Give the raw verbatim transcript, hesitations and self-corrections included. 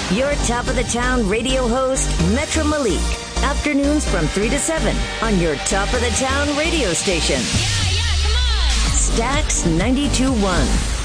Your top of the town radio host, Metro Malik. Afternoons from three to seven on your top of the town radio station. Yeah, yeah, come on. Stax ninety-two point one.